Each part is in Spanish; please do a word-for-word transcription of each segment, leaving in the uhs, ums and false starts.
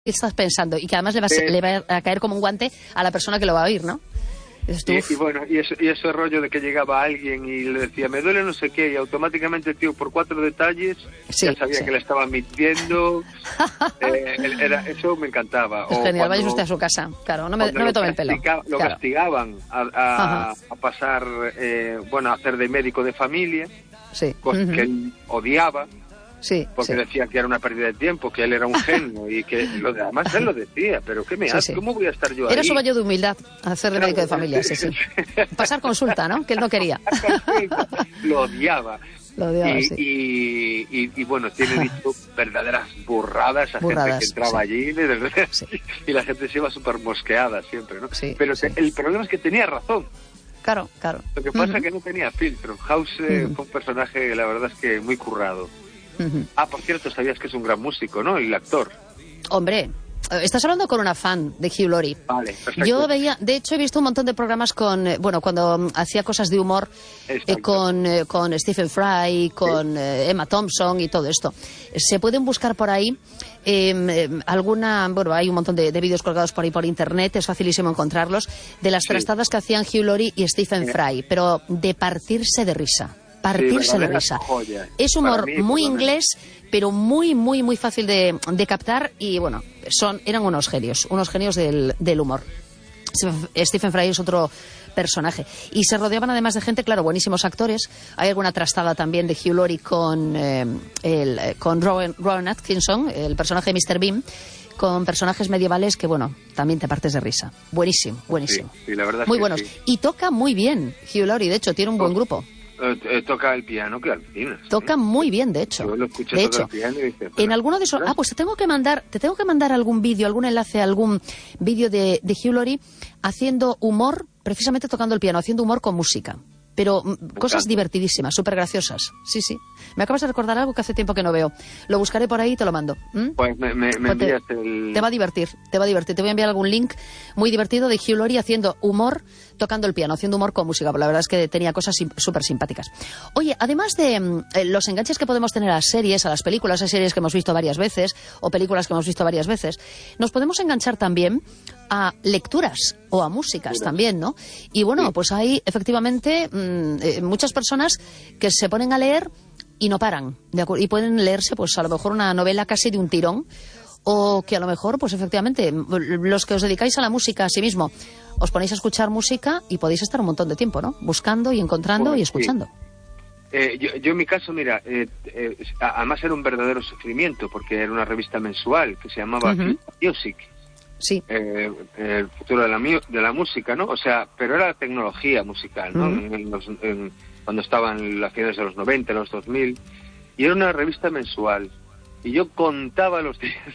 estás pensando y que además le va, a, eh, le va a caer como un guante a la persona que lo va a oír, ¿no? Y, y bueno, y eso, y ese rollo de que llegaba alguien y le decía, me duele no sé qué, y automáticamente el tío, por cuatro detalles, sí, ya sabía sí. que le estaba mintiendo. eh, era, eso me encantaba. Es o genial, cuando, vaya usted a su casa, claro, no me, no me tome el pelo. Lo claro. castigaban a, a, a pasar, eh, bueno, a hacer de médico de familia, sí. cosa uh-huh. que él odiaba. Sí, porque sí. decía que era una pérdida de tiempo, que él era un genio y que lo de, además él lo decía, pero ¿qué me sí, hace? sí. ¿Cómo voy a estar yo ahí? Era su baño de humildad, hacer de Claro, médico de familia, sí, sí. Pasar consulta, ¿no? Que él no quería. Lo odiaba. Lo odiaba, y, sí. y, y, y bueno, tiene dicho verdaderas burradas a burradas, gente que entraba sí. allí sí. y la gente se iba súper mosqueada siempre, ¿no? Sí, pero sí. Te, el problema es que tenía razón. Claro, claro. Lo que pasa es uh-huh. que no tenía filtro. House eh, uh-huh. fue un personaje, la verdad es que muy currado. Uh-huh. Ah, por cierto, sabías que es un gran músico, ¿no? Y el actor. Hombre, estás hablando con una fan de Hugh Laurie. Vale, perfecto. Yo veía, de hecho he visto un montón de programas con, eh, bueno, cuando um, hacía cosas de humor eh, con, eh, con Stephen Fry, con eh, Emma Thompson y todo esto. Se pueden buscar por ahí eh, alguna, bueno, hay un montón de, de vídeos colgados por ahí por internet, es facilísimo encontrarlos, de las sí. trastadas que hacían Hugh Laurie y Stephen sí. Fry, pero de partirse de risa. Partirse sí, de risa. Joya. Es humor mí, muy inglés, pero muy, muy, muy fácil de, de captar y, bueno, son eran unos genios, unos genios del, del humor. Stephen Fry es otro personaje. Y se rodeaban además de gente, claro, buenísimos actores. Hay alguna trastada también de Hugh Laurie con, eh, el, con Rowan, Rowan Atkinson, el personaje de mister Bean, con personajes medievales que, bueno, también te partes de risa. Buenísimo, buenísimo. Sí, sí, la verdad muy es que buenos. Sí. Y toca muy bien Hugh Laurie, de hecho, tiene un buen grupo. Eh, eh, toca el piano, que alucinas. Toca muy bien, de hecho. Yo lo escuché de tocar hecho, el piano y dice, en alguno de esos... Ah, pues te tengo que mandar, te tengo que mandar algún vídeo, algún enlace, algún vídeo de, de Hugh Laurie haciendo humor, precisamente tocando el piano, haciendo humor con música. Pero m, cosas divertidísimas, súper graciosas. Sí, sí. Me acabas de recordar algo que hace tiempo que no veo. Lo buscaré por ahí y te lo mando. ¿Mm? Pues me, me, me pues te, envías el... te va a divertir, te va a divertir. Te voy a enviar algún link muy divertido de Hugh Laurie haciendo humor, tocando el piano, haciendo humor con música. La verdad es que tenía cosas súper simpáticas. Oye, además de eh, los enganches que podemos tener a las series, a las películas, a series que hemos visto varias veces, o películas que hemos visto varias veces, nos podemos enganchar también a lecturas o a músicas sí, también, ¿no? Y bueno, sí. pues hay efectivamente mmm, eh, muchas personas que se ponen a leer y no paran, ¿de acuerdo? Y pueden leerse, pues a lo mejor una novela casi de un tirón, o que a lo mejor, pues efectivamente, los que os dedicáis a la música a sí mismo, os ponéis a escuchar música y podéis estar un montón de tiempo, ¿no? Buscando y encontrando pues, y escuchando. Sí. Eh, yo, yo en mi caso, mira, eh, eh, además era un verdadero sufrimiento, porque era una revista mensual que se llamaba uh-huh. Music. Sí. Eh, el futuro de la, de la música, ¿no? O sea, pero era la tecnología musical, ¿no? Uh-huh. En los, en, cuando estaban las finales de los noventa, los dos mil, y era una revista mensual. Y yo contaba los días.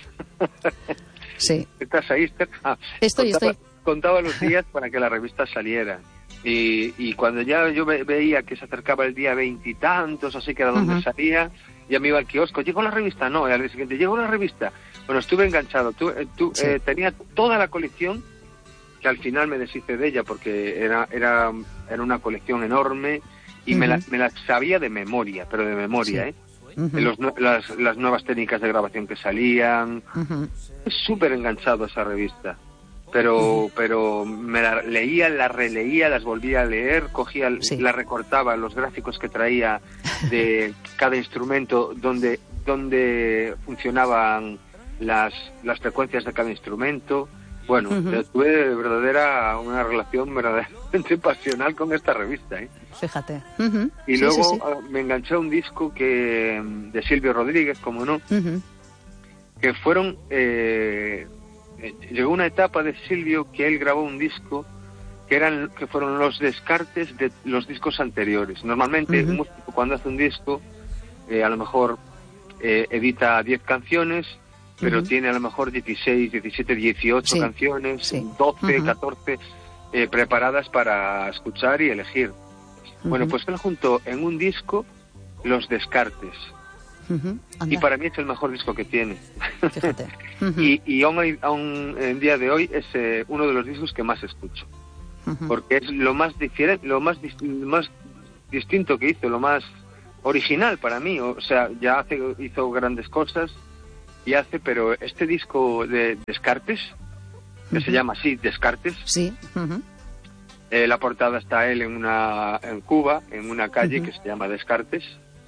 Sí. ¿Estás ahí? Ah, estoy, contaba, estoy. Contaba los días para que la revista saliera. Y, y cuando ya yo ve, veía que se acercaba el día veintitantos, así que era donde uh-huh. salía, ya me iba al kiosco. ¿Llegó la revista? No, y al día siguiente, ¿llegó la revista? Bueno, estuve enganchado. Tu, tu, sí. eh, tenía toda la colección, que al final me deshice de ella porque era era, era una colección enorme y uh-huh. me, la, me la sabía de memoria, pero de memoria, sí. ¿eh? Uh-huh. Los, las, las nuevas técnicas de grabación que salían. Uh-huh. Súper enganchado esa revista. Pero uh-huh. pero me la leía, la releía, las volvía a leer, cogía, sí. la recortaba, los gráficos que traía de cada instrumento, donde, donde funcionaban las, las frecuencias de cada instrumento. Bueno, uh-huh. tuve verdadera una relación verdaderamente pasional con esta revista, ¿eh? Fíjate. Uh-huh. Y sí, luego sí, sí. me enganché a un disco que de Silvio Rodríguez, como no, uh-huh. que fueron... Eh, llegó una etapa de Silvio que él grabó un disco que eran que fueron los descartes de los discos anteriores. Normalmente uh-huh. un músico cuando hace un disco eh, a lo mejor eh, edita diez canciones, pero uh-huh. tiene a lo mejor dieciséis, diecisiete, dieciocho sí. canciones, sí. doce, uh-huh. catorce eh, preparadas para escuchar y elegir. Uh-huh. Bueno, pues él juntó en un disco los descartes. Uh-huh. Y para mí es el mejor disco que tiene. Fíjate. Uh-huh. y y aún, aún en día de hoy es eh, uno de los discos que más escucho. Uh-huh. Porque es lo más diferente, lo más, lo más distinto que hizo, lo más original para mí. O sea, ya hace, hizo grandes cosas, y hace, pero este disco de Descartes, que uh-huh. se llama así, Descartes, sí. Uh-huh. eh, la portada está él en una en Cuba, en una calle uh-huh. que se llama Descartes,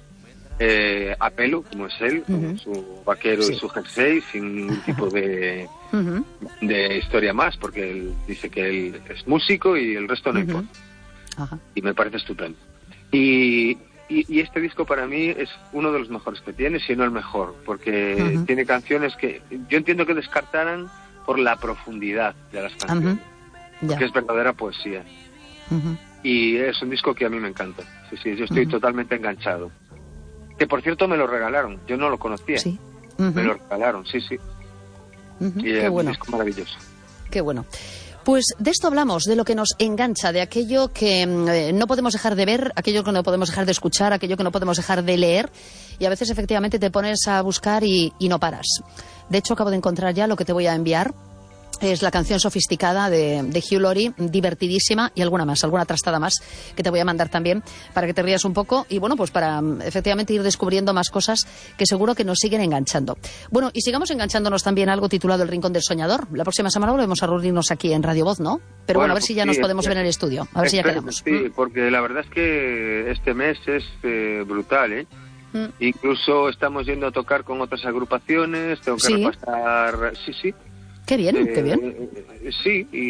eh, a pelo, como es él, uh-huh. con su vaquero sí. y su jersey, sin ningún tipo de, uh-huh. de historia más, porque él dice que él es músico y el resto no uh-huh. importa. Uh-huh. Y me parece estupendo. Y, y, y este disco para mí es uno de los mejores que tiene, si no el mejor, porque uh-huh. tiene canciones que yo entiendo que descartaran por la profundidad de las canciones, uh-huh. yeah. que es verdadera poesía. Uh-huh. Y es un disco que a mí me encanta. Sí, sí, yo estoy uh-huh. totalmente enganchado. Que por cierto me lo regalaron, yo no lo conocía. Sí. Uh-huh. Me lo regalaron, sí, sí. Uh-huh. Y es Qué bueno. un disco maravilloso. Qué bueno. Pues de esto hablamos, de lo que nos engancha, de aquello que eh, no podemos dejar de ver, aquello que no podemos dejar de escuchar, aquello que no podemos dejar de leer, y a veces efectivamente te pones a buscar y, y no paras. De hecho, acabo de encontrar ya lo que te voy a enviar. Es la canción Sofisticada de, de Hugh Laurie, divertidísima, y alguna más, alguna trastada más que te voy a mandar también para que te rías un poco y bueno, pues para efectivamente ir descubriendo más cosas que seguro que nos siguen enganchando. Bueno, y sigamos enganchándonos también a algo titulado El Rincón del Soñador. La próxima semana volvemos a reunirnos aquí en Radio Voz, ¿no? Pero bueno, bueno a ver pues si ya sí, nos podemos ver en el estudio, a ver si ya quedamos. Sí, ¿Mm? Porque la verdad es que este mes es eh, brutal, ¿eh? ¿Mm? Incluso estamos yendo a tocar con otras agrupaciones, tengo que ¿Sí? repasar... Sí, sí. Qué bien, eh, qué bien. Eh, sí, y,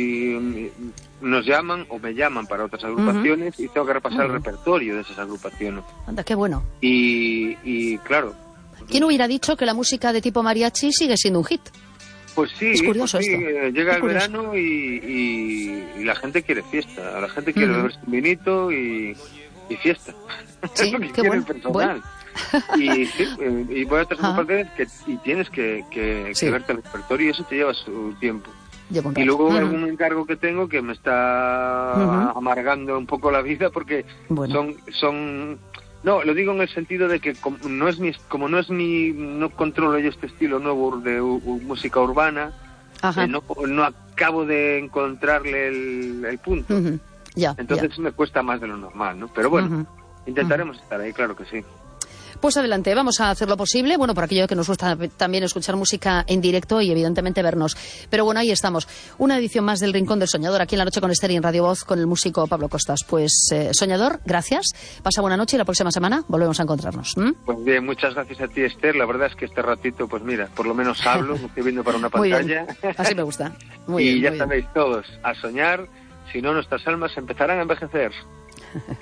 y nos llaman o me llaman para otras agrupaciones uh-huh. y tengo que repasar uh-huh. el repertorio de esas agrupaciones. Anda, qué bueno. Y, y claro... ¿Quién hubiera dicho que la música de tipo mariachi sigue siendo un hit? Pues sí, es curioso pues sí esto. Eh, llega es el curioso. verano y, y, y la gente quiere fiesta, la gente quiere uh-huh. beberse un vinito y, y fiesta. Sí, es lo que qué quiere bueno. el personal. Bueno. y, sí, y voy a otras agrupaciones que y tienes que, que, sí. que verte el repertorio y eso te lleva su tiempo. Y luego uh-huh. algún encargo que tengo que me está uh-huh. amargando un poco la vida porque bueno. son son no lo digo en el sentido de que como no es mi como no es mi no controlo yo este estilo nuevo de u, u, música urbana eh, no, no acabo de encontrarle el, el punto uh-huh. ya, entonces ya. me cuesta más de lo normal, ¿no? Pero bueno uh-huh. intentaremos uh-huh. estar ahí, claro que sí. Pues adelante, vamos a hacer lo posible, bueno, por aquello que nos gusta también escuchar música en directo y evidentemente vernos. Pero bueno, ahí estamos. Una edición más del Rincón del Soñador, aquí en La Noche con Esther y en Radio Voz con el músico Pablo Costas. Pues, eh, Soñador, gracias. Pasa buena noche y la próxima semana volvemos a encontrarnos. ¿Mm? Pues bien, muchas gracias a ti, Esther. La verdad es que este ratito, pues mira, por lo menos hablo, me estoy viendo para una pantalla. Muy bien. Así me gusta. Muy y bien, ya muy sabéis bien. todos, a soñar, si no nuestras almas empezarán a envejecer.